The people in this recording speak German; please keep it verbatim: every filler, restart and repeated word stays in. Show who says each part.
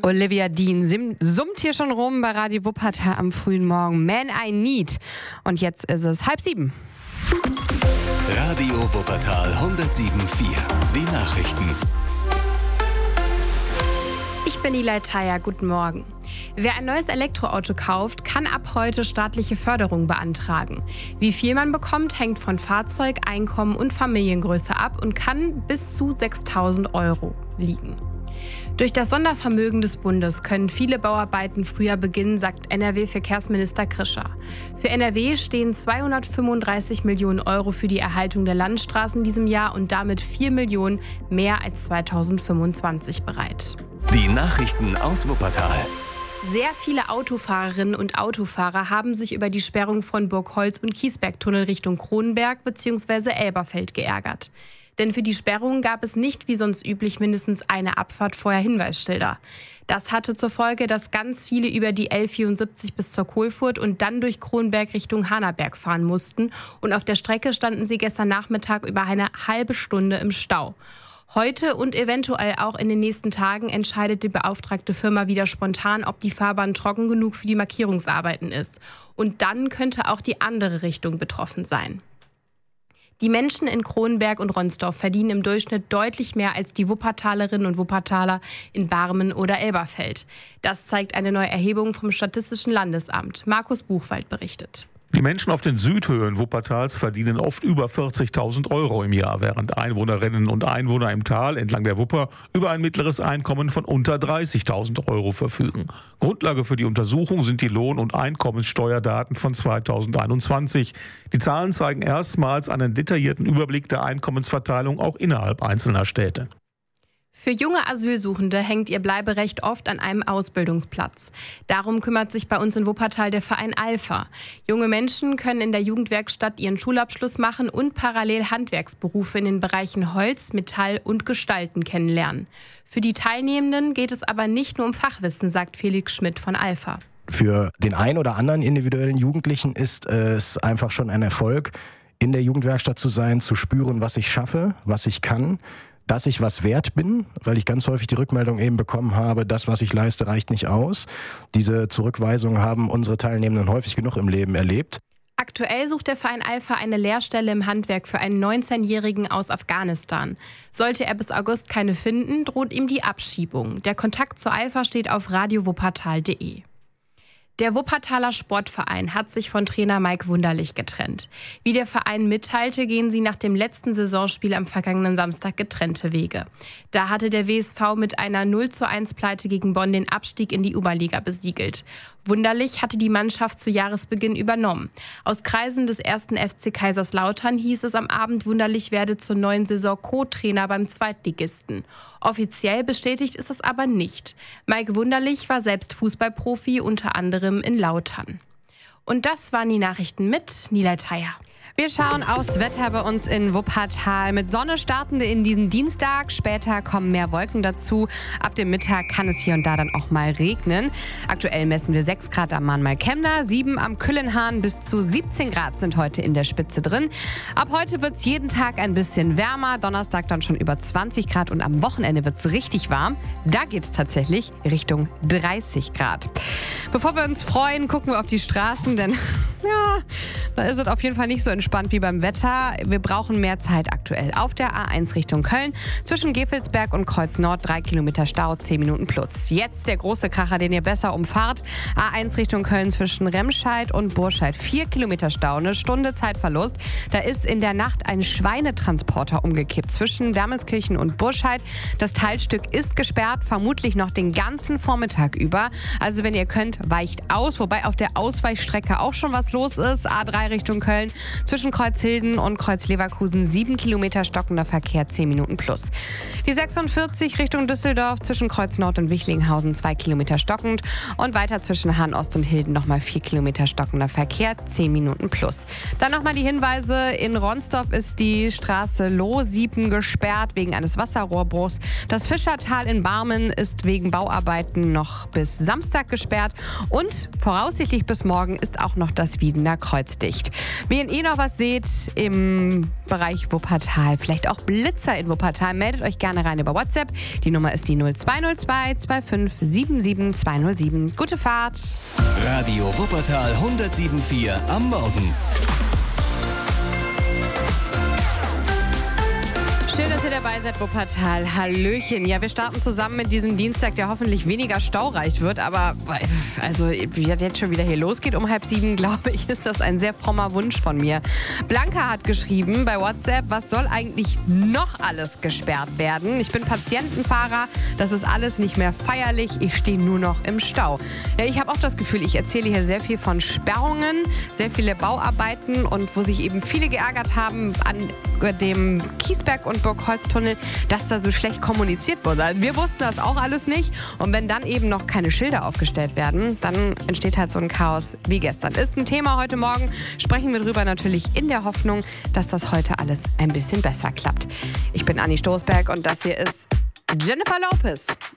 Speaker 1: Olivia Dean sim- summt hier schon rum bei Radio Wuppertal am frühen Morgen. Man I Need. Und jetzt ist es halb sieben.
Speaker 2: Radio Wuppertal hundertsieben Komma vier. Die Nachrichten.
Speaker 1: Ich bin Nilay Taya, guten Morgen. Wer ein neues Elektroauto kauft, kann ab heute staatliche Förderung beantragen. Wie viel man bekommt, hängt von Fahrzeug, Einkommen und Familiengröße ab und kann bis zu sechstausend Euro liegen. Durch das Sondervermögen des Bundes können viele Bauarbeiten früher beginnen, sagt N R W-Verkehrsminister Krischer. Für N R W stehen zweihundertfünfunddreißig Millionen Euro für die Erhaltung der Landstraßen in diesem Jahr und damit vier Millionen mehr als zweitausendfünfundzwanzig bereit.
Speaker 2: Die Nachrichten aus Wuppertal.
Speaker 1: Sehr viele Autofahrerinnen und Autofahrer haben sich über die Sperrung von Burgholz und Kiesbergtunnel Richtung Kronenberg bzw. Elberfeld geärgert. Denn für die Sperrung gab es nicht wie sonst üblich mindestens eine Abfahrt vorher Hinweisschilder. Das hatte zur Folge, dass ganz viele über die L vierundsiebzig bis zur Kohlfurt und dann durch Kronberg Richtung Hanaberg fahren mussten. Und auf der Strecke standen sie gestern Nachmittag über eine halbe Stunde im Stau. Heute und eventuell auch in den nächsten Tagen entscheidet die beauftragte Firma wieder spontan, ob die Fahrbahn trocken genug für die Markierungsarbeiten ist. Und dann könnte auch die andere Richtung betroffen sein. Die Menschen in Kronenberg und Ronsdorf verdienen im Durchschnitt deutlich mehr als die Wuppertalerinnen und Wuppertaler in Barmen oder Elberfeld. Das zeigt eine neue Erhebung vom Statistischen Landesamt. Markus Buchwald berichtet.
Speaker 3: Die Menschen auf den Südhöhen Wuppertals verdienen oft über vierzigtausend Euro im Jahr, während Einwohnerinnen und Einwohner im Tal entlang der Wupper über ein mittleres Einkommen von unter dreißigtausend Euro verfügen. Grundlage für die Untersuchung sind die Lohn- und Einkommenssteuerdaten von zweitausendeinundzwanzig. Die Zahlen zeigen erstmals einen detaillierten Überblick der Einkommensverteilung auch innerhalb einzelner Städte.
Speaker 1: Für junge Asylsuchende hängt ihr Bleiberecht oft an einem Ausbildungsplatz. Darum kümmert sich bei uns in Wuppertal der Verein Alpha. Junge Menschen können in der Jugendwerkstatt ihren Schulabschluss machen und parallel Handwerksberufe in den Bereichen Holz, Metall und Gestalten kennenlernen. Für die Teilnehmenden geht es aber nicht nur um Fachwissen, sagt Felix Schmidt von Alpha.
Speaker 4: Für den einen oder anderen individuellen Jugendlichen ist es einfach schon ein Erfolg, in der Jugendwerkstatt zu sein, zu spüren, was ich schaffe, was ich kann, dass ich was wert bin, weil ich ganz häufig die Rückmeldung eben bekommen habe, das, was ich leiste, reicht nicht aus. Diese Zurückweisungen haben unsere Teilnehmenden häufig genug im Leben erlebt.
Speaker 1: Aktuell sucht der Verein Alpha eine Lehrstelle im Handwerk für einen neunzehnjährigen aus Afghanistan. Sollte er bis August keine finden, droht ihm die Abschiebung. Der Kontakt zu Alpha steht auf radio wuppertal punkt de. Der Wuppertaler Sportverein hat sich von Trainer Mike Wunderlich getrennt. Wie der Verein mitteilte, gehen sie nach dem letzten Saisonspiel am vergangenen Samstag getrennte Wege. Da hatte der W S V mit einer null zu eins Pleite gegen Bonn den Abstieg in die Oberliga besiegelt. Wunderlich hatte die Mannschaft zu Jahresbeginn übernommen. Aus Kreisen des ersten F C Kaiserslautern hieß es am Abend, Wunderlich werde zur neuen Saison Co-Trainer beim Zweitligisten. Offiziell bestätigt ist es aber nicht. Mike Wunderlich war selbst Fußballprofi, unter anderem in Lautern. Und das waren die Nachrichten mit Nilay Taya.
Speaker 5: Wir schauen aufs Wetter bei uns in Wuppertal. Mit Sonne starten wir in diesen Dienstag. Später kommen mehr Wolken dazu. Ab dem Mittag kann es hier und da dann auch mal regnen. Aktuell messen wir sechs Grad am Mahnmal-Kemner, sieben am Küllenhahn, bis zu siebzehn Grad sind heute in der Spitze drin. Ab heute wird es jeden Tag ein bisschen wärmer. Donnerstag dann schon über zwanzig Grad und am Wochenende wird es richtig warm. Da geht es tatsächlich Richtung dreißig Grad. Bevor wir uns freuen, gucken wir auf die Straßen, denn ja, da ist es auf jeden Fall nicht so entspannt wie beim Wetter. Wir brauchen mehr Zeit aktuell. Auf der A eins Richtung Köln, zwischen Gevelsberg und Kreuz Nord, drei Kilometer Stau, zehn Minuten plus. Jetzt der große Kracher, den ihr besser umfahrt. A eins Richtung Köln zwischen Remscheid und Burscheid, vier Kilometer Stau, eine Stunde Zeitverlust. Da ist in der Nacht ein Schweinetransporter umgekippt zwischen Wermelskirchen und Burscheid. Das Teilstück ist gesperrt, vermutlich noch den ganzen Vormittag über. Also wenn ihr könnt, weicht aus, wobei auf der Ausweichstrecke auch schon was los ist. A drei Richtung Köln, zwischen Kreuzhilden und Kreuzleverkusen sieben Kilometer stockender Verkehr, zehn Minuten plus. Die sechsundvierzig Richtung Düsseldorf, zwischen Kreuz Nord und Wichlinghausen zwei Kilometer stockend und weiter zwischen Hahn Ost und Hilden nochmal vier Kilometer stockender Verkehr, zehn Minuten plus. Dann nochmal die Hinweise, in Ronsdorf ist die Straße Lohsiepen gesperrt wegen eines Wasserrohrbruchs. Das Fischertal in Barmen ist wegen Bauarbeiten noch bis Samstag gesperrt und voraussichtlich bis morgen ist auch noch das Wiedener Kreuz dicht. Wenn ihr noch was seht im Bereich Wuppertal, vielleicht auch Blitzer in Wuppertal, meldet euch gerne rein über WhatsApp. Die Nummer ist die null zwei null zwei zwei fünf sieben sieben zwei null sieben. Gute Fahrt!
Speaker 2: Radio Wuppertal hundertsieben Komma vier am Morgen.
Speaker 5: Schön, dass ihr dabei seid, Wuppertal. Hallöchen. Ja, wir starten zusammen mit diesem Dienstag, der hoffentlich weniger staureich wird. Aber also, wie das jetzt schon wieder hier losgeht um halb sieben, glaube ich, ist das ein sehr frommer Wunsch von mir. Blanca hat geschrieben bei WhatsApp, was soll eigentlich noch alles gesperrt werden? Ich bin Patientenfahrer, das ist alles nicht mehr feierlich, ich stehe nur noch im Stau. Ja, ich habe auch das Gefühl, ich erzähle hier sehr viel von Sperrungen, sehr viele Bauarbeiten und wo sich eben viele geärgert haben an dem Kiesberg- und Burgholz-Tunnel, dass da so schlecht kommuniziert wurde. Also wir wussten das auch alles nicht. Und wenn dann eben noch keine Schilder aufgestellt werden, dann entsteht halt so ein Chaos wie gestern. Ist ein Thema heute Morgen. Sprechen wir drüber natürlich in der Hoffnung, dass das heute alles ein bisschen besser klappt. Ich bin Anni Stoßberg und das hier ist Jennifer Lopez